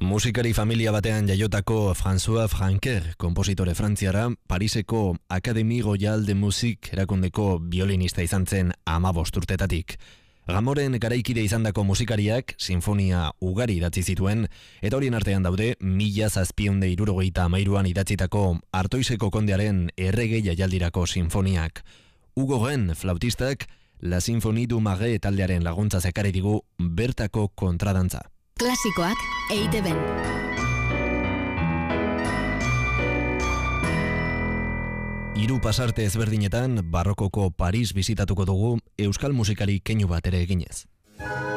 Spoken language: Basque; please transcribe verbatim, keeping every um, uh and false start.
Musikari familia batean jaiotako François Franquer, kompositore frantziara, Pariseko Académie Royale de Musique erakundeko biolinista izan zen hamabost urtetatik. Gamoren garaikide izandako musikariak sinfonia ugari idatzi zituen, eta horien artean daude mila zazpiehun eta hirurogeita hamairuan idatzitako Artoiseko kondearen errege jaialdirako sinfoniak. Hugo Ren, flautistak, La Symphonie du Marais taldearen laguntza zekarri digu bertako kontradantza. Klasikoak E I Te Ben. Hiru pasarte ezberdinetan barrokoko Paris bizitatuko dugu euskal musikari keinu bat ere eginez.